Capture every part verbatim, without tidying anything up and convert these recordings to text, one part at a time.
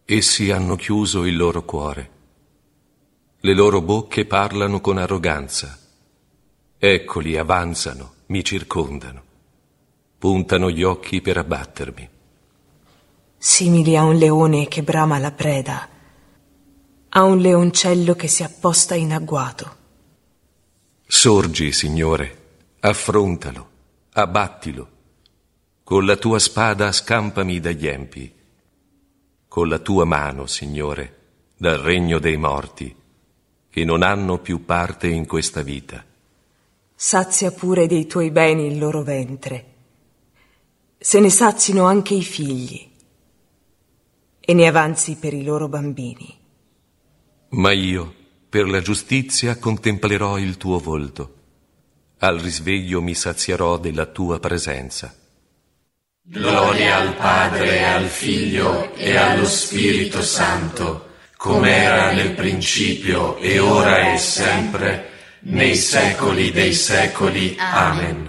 Essi hanno chiuso il loro cuore. Le loro bocche parlano con arroganza. Eccoli, avanzano, mi circondano. Puntano gli occhi per abbattermi. Simili a un leone che brama la preda, a un leoncello che si apposta in agguato. Sorgi, Signore, affrontalo, abbattilo. Con la tua spada scampami dagli empi. Con la tua mano, Signore, dal regno dei morti, che non hanno più parte in questa vita. Sazia pure dei tuoi beni il loro ventre, se ne sazino anche i figli, e ne avanzi per i loro bambini. Ma io, per la giustizia, contemplerò il tuo volto. Al risveglio mi sazierò della tua presenza. Gloria al Padre, al Figlio e allo Spirito Santo, come era nel principio e ora e sempre, nei secoli dei secoli. Amen.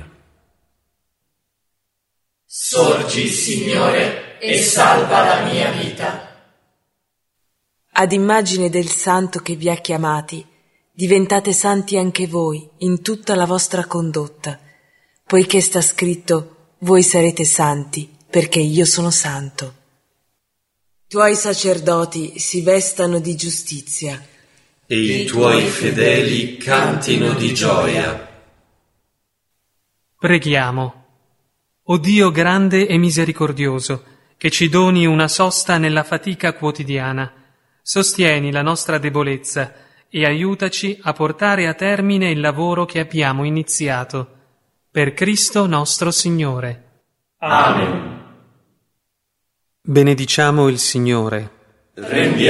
Sorgi, Signore, e salva la mia vita. Ad immagine del Santo che vi ha chiamati, diventate santi anche voi in tutta la vostra condotta, poiché sta scritto: voi sarete santi, perché io sono santo. I tuoi sacerdoti si vestano di giustizia, e i tuoi fedeli cantino di gioia. Preghiamo. O Dio grande e misericordioso, che ci doni una sosta nella fatica quotidiana, sostieni la nostra debolezza e aiutaci a portare a termine il lavoro che abbiamo iniziato. Per Cristo nostro Signore. Amen. Benediciamo il Signore. Rendiamo